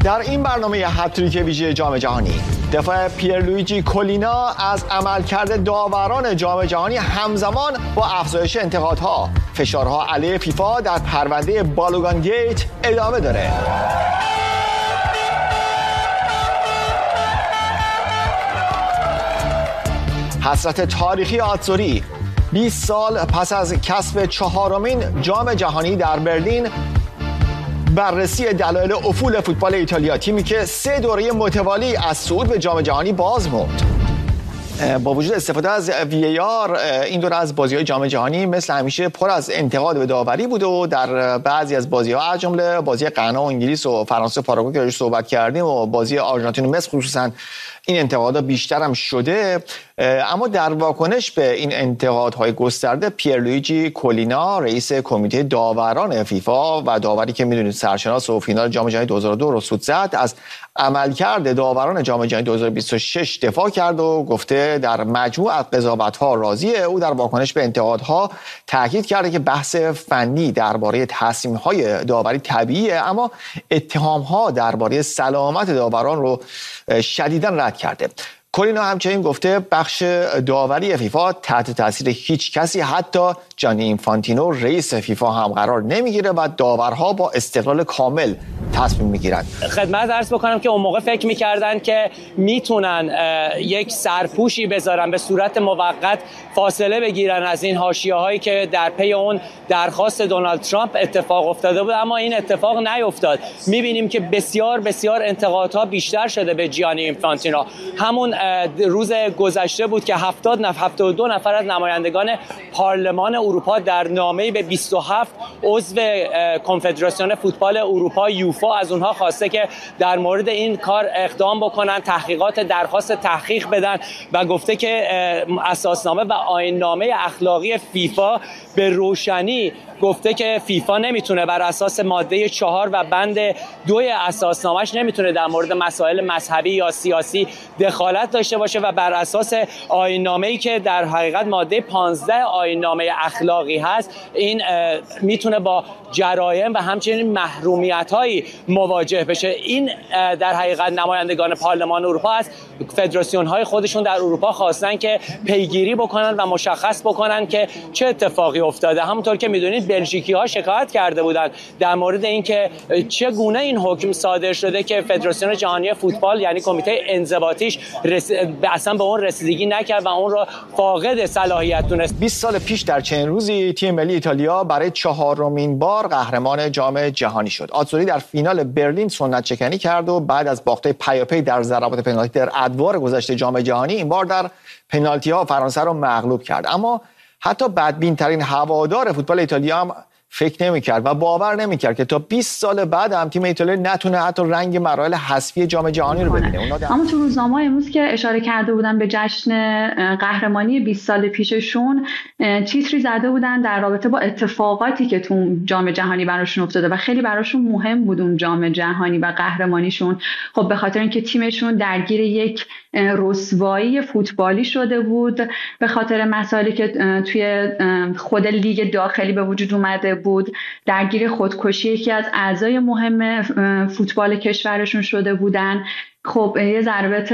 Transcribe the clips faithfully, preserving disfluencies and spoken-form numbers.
در این برنامه هتریک ویژه جام جهانی دفاع پیرلویجی کولینا از عملکرد داوران جام جهانی همزمان با افزایش انتقادها، فشارها علیه فیفا در پرونده بالوگان گیت ادامه داره. حسرت تاریخی آتزوری بیست سال پس از کسب چهارمین جام جهانی در برلین، بررسی دلایل افول فوتبال ایتالیا، تیمی که سه دوره متوالی از صعود به جام جهانی باز موند. با وجود استفاده از وی ای آر این دوره از بازی‌های جام جهانی مثل همیشه پر از انتقاد به داوری بوده و در بعضی از بازی‌ها از جمله بازی غنا و انگلیس و فرانسه پاراگوئه که راجعش صحبت کردیم و بازی آرژانتین و مصر خصوصا این انتقادها بیشتر هم شده. اما در واکنش به این انتقادهای گسترده، پیرلویجی کولینا رئیس کمیته داوران فیفا و داوری که میدونید سرشناس و فینال جام جهانی دو هزار و دو رو سود زد، از عملکرد داوران جام جهانی دو هزار و بیست و شش دفاع کرد و گفته در مجموع از قضاوت‌ها راضیه. او در واکنش به انتقادها تاکید کرده که بحث فنی درباره تصمیم‌های داوری طبیعیه، اما اتهام‌ها درباره سلامت داوران رو شدیداً رد کرده. کولینا همچنین گفته بخش داوری فیفا تحت تاثیر هیچ کسی، حتی جانی اینفانتینو رئیس فیفا هم قرار نمیگیره و داورها با استقلال کامل تصمیم میگیرن. خدمت عرض بکنم که اون موقع فکر میکردن که میتونن یک سرپوشی بذارن، به صورت موقت فاصله بگیرن از این حاشیه‌هایی که در پی اون درخواست دونالد ترامپ اتفاق افتاده بود، اما این اتفاق نیفتاد. میبینیم که بسیار بسیار انتقادها بیشتر شده به جانی اینفانتینو. همون روز گذشته بود که هفتاد نفر هفتاد و دو نفر از نمایندگان پارلمان اروپا در نامه‌ای به بیست و هفت عضو کنفدراسیون فوتبال اروپا یوفا از اونها خواسته که در مورد این کار اقدام بکنن، تحقیقات درخواست تحقیق بدن و گفته که اساسنامه و آیین‌نامه اخلاقی فیفا به روشنی گفته که فیفا نمیتونه بر اساس ماده چهار و بند دو اساسنامه‌اش نمیتونه در مورد مسائل مذهبی یا سیاسی دخالت داشته باشه و بر اساس آیین‌نامه‌ای که در حقیقت ماده پانزده آیین‌نامه اخلاقی هست، این میتونه با جرایم و همچنین محرومیت‌هایی مواجه بشه. این در حقیقت نمایندگان پارلمان اروپا از فدراسیون‌های خودشون در اروپا خواستن که پیگیری بکنن و مشخص بکنن که چه اتفاقی افتاده. همونطور که میدونید بلژیکی‌ها شکایت کرده بودند در مورد اینکه چگونه این حکم صادر شده که فدراسیون جهانی فوتبال یعنی کمیته انضباطیش رس... اصلا به اون رسیدگی نکرد و اون رو فاقد صلاحیت دونست. بیست سال پیش در چنین روزی تیم ملی ایتالیا برای چهارمین بار قهرمان جام جهانی شد. آتزوری در فینال برلین سنت چکنی کرد و بعد از باخته پیاپی در ضربات پنالتی در ادوار گذشته جام جهانی، این بار در پنالتی‌ها فرانسه رو مغلوب کرد. اما حتی بدبین‌ترین هوادار فوتبال ایتالیا هم فکر نمی‌کرد و باور نمی‌کرد که تا بیست سال بعد هم تیم ایتالیا نتونه حتی رنگ مراحل حذفی جام جهانی رو ببینه. اونا در... اما تو روزنامه امروز که اشاره کرده بودن به جشن قهرمانی بیست سال پیششون، تیتری زده بودن در رابطه با اتفاقاتی که تو جام جهانی براشون افتاده و خیلی براشون مهم بود اون جام جهانی و قهرمانیشون. خب به خاطر اینکه تیمشون درگیر یک رسوایی فوتبالی شده بود، به خاطر مسائلی که توی خود لیگ داخلی به وجود اومده بود، درگیر خودکشی یکی از اعضای مهم فوتبال کشورشون شده بودن. خب یه ضربت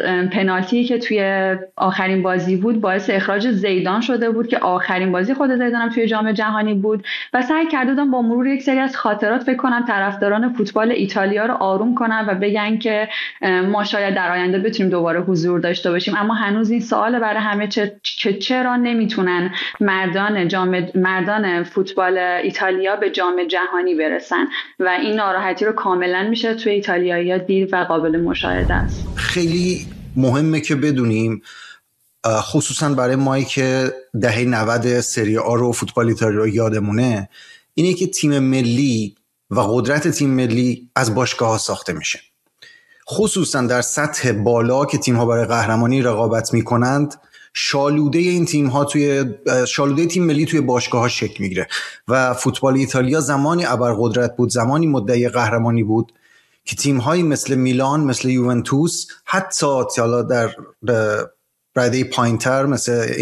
پنالتی که توی آخرین بازی بود باعث اخراج زیدان شده بود که آخرین بازی خود زیدان هم توی جام جهانی بود و سعی کرده بودن با مرور یک سری از خاطرات فکر کنم طرفداران فوتبال ایتالیا رو آروم کنن و بگن که ما شاید در آینده بتونیم دوباره حضور داشته باشیم. اما هنوز این سوال برای همه که چرا نمیتونن مردان جام مردان فوتبال ایتالیا به جام جهانی برسن و این ناراحتی رو کاملا میشه توی ایتالیایی‌ها دید و قابل مشاهده است. خیلی مهمه که بدونیم، خصوصا برای مایی که دهه نود سری آ رو فوتبال ایتالیا یادمونه، اینه که تیم ملی و قدرت تیم ملی از باشگاه‌ها ساخته میشه، خصوصا در سطح بالا که تیم‌ها برای قهرمانی رقابت میکنند. شالوده این تیم‌ها توی شالوده تیم ملی توی باشگاه‌ها شکل میگیره و فوتبال ایتالیا زمانی ابرقدرت بود، زمانی مدعی قهرمانی بود که تیم‌هایی مثل میلان، مثل یوونتوس، حتی حالا در رده پایین‌تر مثل